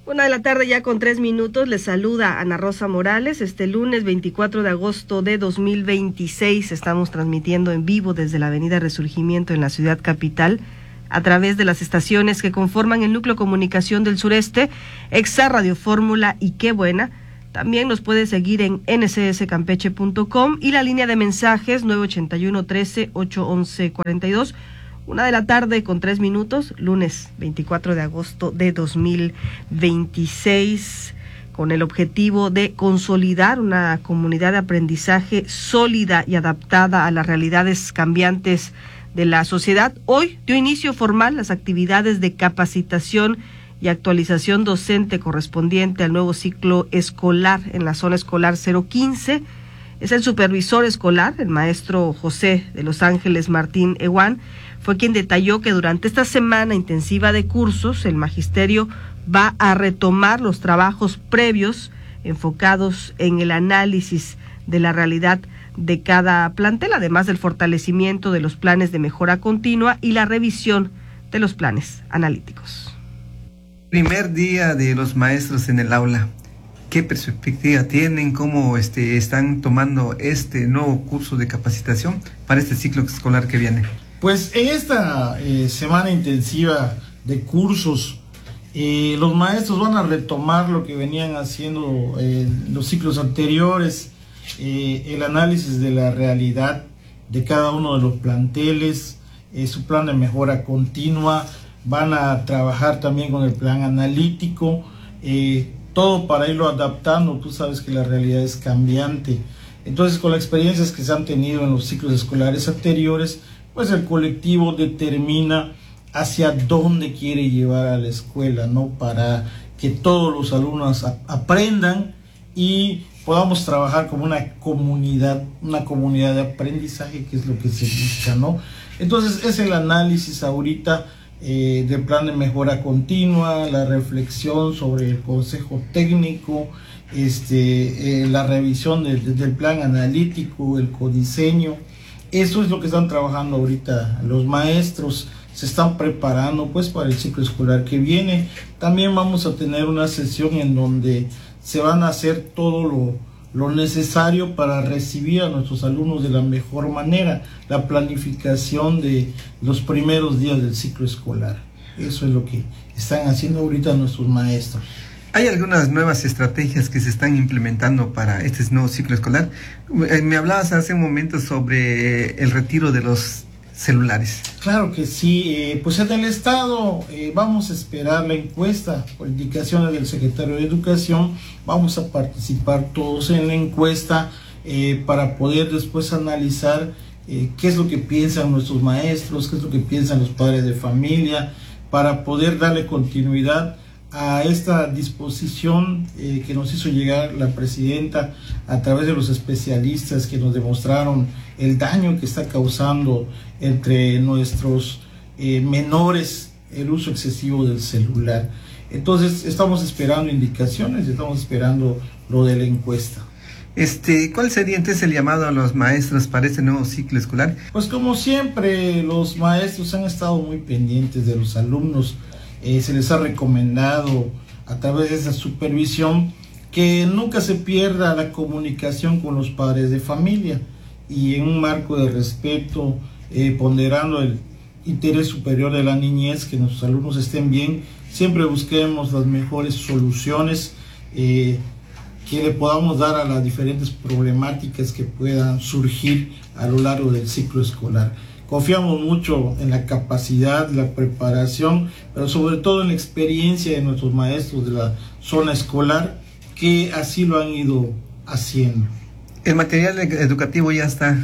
1:00 ya con 3 minutos. Les saluda Ana Rosa Morales. Este lunes 24 de agosto de 2026 estamos transmitiendo en vivo desde la avenida Resurgimiento en la ciudad capital a través de las estaciones que conforman el núcleo comunicación del sureste, Exa, Radio Fórmula y Qué Buena. También nos puede seguir en ncscampeche.com y la línea de mensajes 981 13 811 42. 1:00 con 3 minutos, lunes 24 de agosto de 2026, con el objetivo de consolidar una comunidad de aprendizaje sólida y adaptada a las realidades cambiantes de la sociedad. Hoy dio inicio formal las actividades de capacitación y actualización docente correspondiente al nuevo ciclo escolar en la zona escolar 015. Es el supervisor escolar, el maestro José de Los Ángeles Martín Eguán, fue quien detalló que durante esta semana intensiva de cursos, el magisterio va a retomar los trabajos previos enfocados en el análisis de la realidad de cada plantel, además del fortalecimiento de los planes de mejora continua y la revisión de los planes analíticos. Primer día de los maestros en el aula. ¿Qué perspectiva tienen? ¿Cómo están tomando este nuevo curso de capacitación para este ciclo escolar que viene? Pues en esta semana intensiva de cursos, los maestros van a retomar lo que venían haciendo en los ciclos anteriores, el análisis de la realidad de cada uno de los planteles, su plan de mejora continua, van a trabajar también con el plan analítico, todo para irlo adaptando. Tú sabes que la realidad es cambiante. Entonces, con las experiencias que se han tenido en los ciclos escolares anteriores, pues el colectivo determina hacia dónde quiere llevar a la escuela, ¿no? Para que todos los alumnos aprendan y podamos trabajar como una comunidad de aprendizaje, que es lo que se busca, ¿no? Entonces, es el análisis ahorita del plan de mejora continua, la reflexión sobre el consejo técnico, la revisión del plan analítico, el codiseño. Eso es lo que están trabajando ahorita los maestros, se están preparando pues para el ciclo escolar que viene. También vamos a tener una sesión en donde se van a hacer todo lo necesario para recibir a nuestros alumnos de la mejor manera, la planificación de los primeros días del ciclo escolar. Eso es lo que están haciendo ahorita nuestros maestros. ¿Hay algunas nuevas estrategias que se están implementando para este nuevo ciclo escolar? Me hablabas hace un momento sobre el retiro de los celulares. Claro que sí, pues en el Estado vamos a esperar la encuesta por indicaciones del secretario de Educación. Vamos a participar todos en la encuesta para poder después analizar qué es lo que piensan nuestros maestros, qué es lo que piensan los padres de familia, para poder darle continuidad a esta disposición que nos hizo llegar la presidenta a través de los especialistas que nos demostraron el daño que está causando entre nuestros menores el uso excesivo del celular. Entonces estamos esperando indicaciones, estamos esperando lo de la encuesta. ¿Cuál sería entonces el llamado a los maestros para este nuevo ciclo escolar? Pues como siempre, los maestros han estado muy pendientes de los alumnos. Se les ha recomendado a través de esa supervisión que nunca se pierda la comunicación con los padres de familia y en un marco de respeto, ponderando el interés superior de la niñez, que nuestros alumnos estén bien, siempre busquemos las mejores soluciones que le podamos dar a las diferentes problemáticas que puedan surgir a lo largo del ciclo escolar. Confiamos mucho en la capacidad, la preparación, pero sobre todo en la experiencia de nuestros maestros de la zona escolar, que así lo han ido haciendo. ¿El material educativo ya está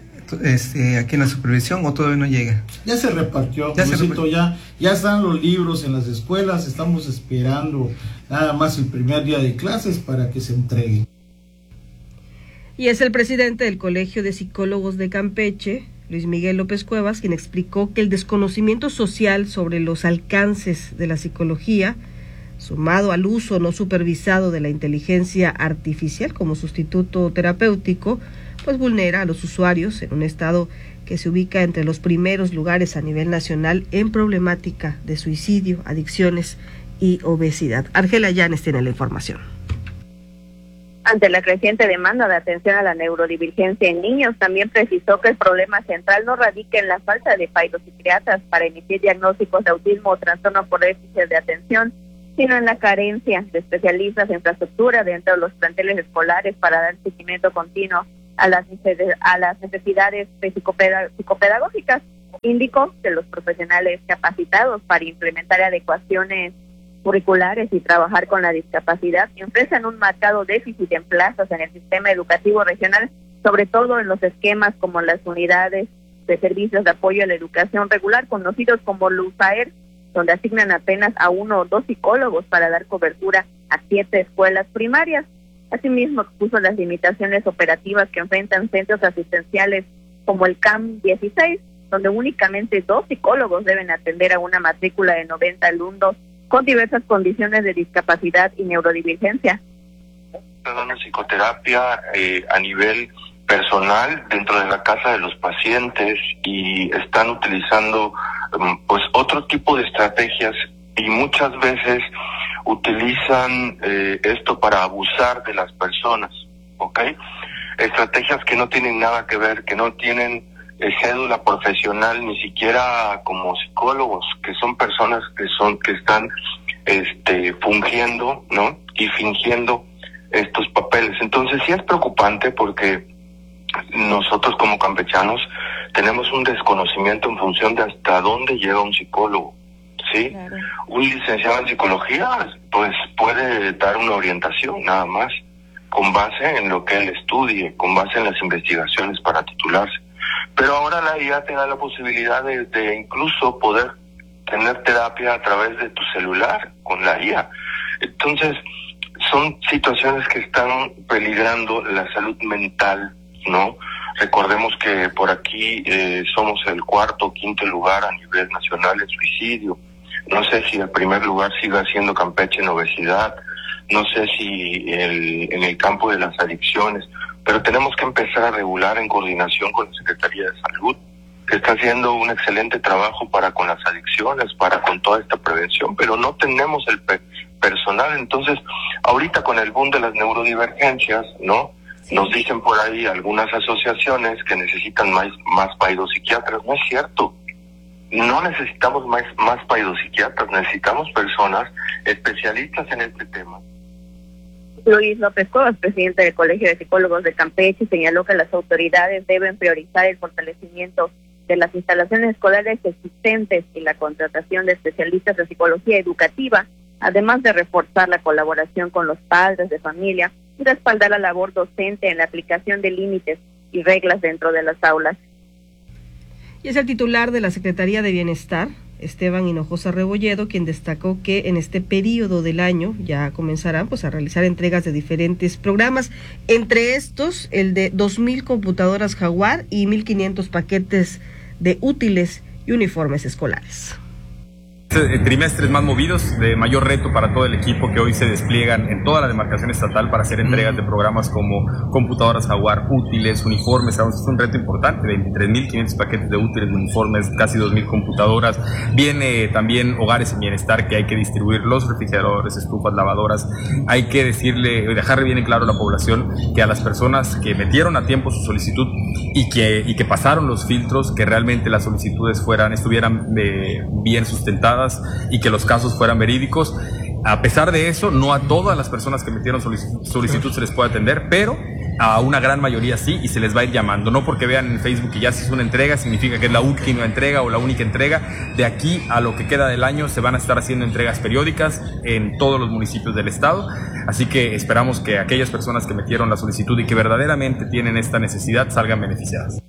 aquí en la supervisión o todavía no llega? Ya se repartió, ya están los libros en las escuelas, estamos esperando nada más el primer día de clases para que se entreguen. Y es el presidente del Colegio de Psicólogos de Campeche, Luis Miguel López Cuevas, quien explicó que el desconocimiento social sobre los alcances de la psicología, sumado al uso no supervisado de la inteligencia artificial como sustituto terapéutico, pues vulnera a los usuarios en un estado que se ubica entre los primeros lugares a nivel nacional en problemática de suicidio, adicciones y obesidad. Argela Llanes tiene la información. Ante la creciente demanda de atención a la neurodivergencia en niños, también precisó que el problema central no radica en la falta de psiquiatras para emitir diagnósticos de autismo o trastorno por déficit de atención, sino en la carencia de especialistas en infraestructura dentro de los planteles escolares para dar seguimiento continuo a las necesidades psicopedagógicas. Indicó que los profesionales capacitados para implementar adecuaciones curriculares y trabajar con la discapacidad enfrentan un marcado déficit en plazas en el sistema educativo regional, sobre todo en los esquemas como las unidades de servicios de apoyo a la educación regular, conocidos como LUSAER, donde asignan apenas a 1 o 2 psicólogos para dar cobertura a 7 escuelas primarias. Asimismo, expuso las limitaciones operativas que enfrentan centros asistenciales como el CAM 16, donde únicamente 2 psicólogos deben atender a una matrícula de 90 alumnos con diversas condiciones de discapacidad y neurodivergencia. Dando psicoterapia a nivel personal dentro de la casa de los pacientes y están utilizando pues otro tipo de estrategias y muchas veces utilizan esto para abusar de las personas, ¿ok? Estrategias que no tienen nada que ver, que no tienen cédula profesional ni siquiera como psicólogos, que son personas que están fungiendo, ¿no? Y fingiendo estos papeles. Entonces sí es preocupante porque nosotros como campechanos tenemos un desconocimiento en función de hasta dónde llega un psicólogo, ¿sí? Claro. Un licenciado en psicología pues puede dar una orientación nada más con base en lo que él estudie, con base en las investigaciones para titularse. Pero ahora la IA te da la posibilidad de incluso poder tener terapia a través de tu celular con la IA. Entonces, son situaciones que están peligrando la salud mental, ¿no? Recordemos que por aquí somos el 4º o 5º lugar a nivel nacional en suicidio. No sé si el primer lugar siga siendo Campeche en obesidad. No sé si en el campo de las adicciones. Pero tenemos que empezar a regular en coordinación con la Secretaría de Salud, que está haciendo un excelente trabajo para con las adicciones, para con toda esta prevención, pero no tenemos el personal. Entonces, ahorita con el boom de las neurodivergencias, ¿no? Sí. Nos dicen por ahí algunas asociaciones que necesitan más psiquiatras. No es cierto. No necesitamos más psiquiatras, necesitamos personas especialistas en este tema. Luis López Cuevas, presidente del Colegio de Psicólogos de Campeche, señaló que las autoridades deben priorizar el fortalecimiento de las instalaciones escolares existentes y la contratación de especialistas de psicología educativa, además de reforzar la colaboración con los padres de familia y respaldar la labor docente en la aplicación de límites y reglas dentro de las aulas. Y es el titular de la Secretaría de Bienestar, Esteban Hinojosa Rebolledo, quien destacó que en este periodo del año ya comenzarán pues a realizar entregas de diferentes programas, entre estos el de 2,000 computadoras Jaguar y 1,500 paquetes de útiles y uniformes escolares. Trimestres más movidos, de mayor reto para todo el equipo que hoy se despliegan en toda la demarcación estatal para hacer entregas de programas como computadoras Jaguar, útiles, uniformes. Es un reto importante, 23,500 paquetes de útiles, uniformes, casi 2,000 computadoras. Viene también Hogares en Bienestar, que hay que distribuir los refrigeradores, estufas, lavadoras. Hay que dejarle bien en claro a la población que a las personas que metieron a tiempo su solicitud y que pasaron los filtros, que realmente las solicitudes estuvieran bien sustentadas y que los casos fueran verídicos. A pesar de eso, no a todas las personas que metieron solicitud se les puede atender, pero a una gran mayoría sí, y se les va a ir llamando. No porque vean en Facebook que ya se hizo una entrega, significa que es la última entrega o la única entrega. De aquí a lo que queda del año se van a estar haciendo entregas periódicas en todos los municipios del estado. Así que esperamos que aquellas personas que metieron la solicitud y que verdaderamente tienen esta necesidad salgan beneficiadas.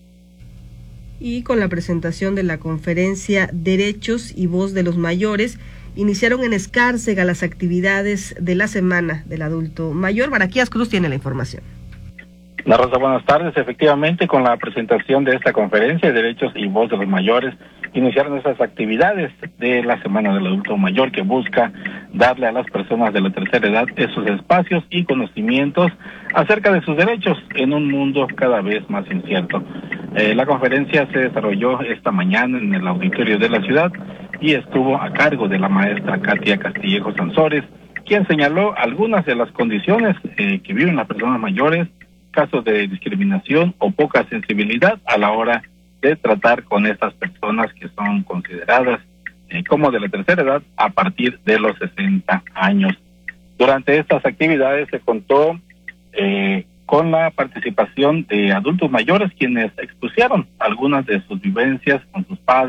Y con la presentación de la conferencia Derechos y Voz de los Mayores, iniciaron en Escárcega las actividades de la Semana del Adulto Mayor. Baraquías Cruz tiene la información. La Rosa, buenas tardes. Efectivamente, con la presentación de esta conferencia Derechos y Voz de los Mayores, iniciaron estas actividades de la Semana del Adulto Mayor, que busca darle a las personas de la tercera edad esos espacios y conocimientos acerca de sus derechos en un mundo cada vez más incierto. La conferencia se desarrolló esta mañana en el auditorio de la ciudad y estuvo a cargo de la maestra Katia Castillejo Sansores, quien señaló algunas de las condiciones que viven las personas mayores, casos de discriminación o poca sensibilidad a la hora de tratar con estas personas que son consideradas como de la tercera edad a partir de los 60 años. Durante estas actividades se contó con la participación de adultos mayores quienes expusieron algunas de sus vivencias con sus padres,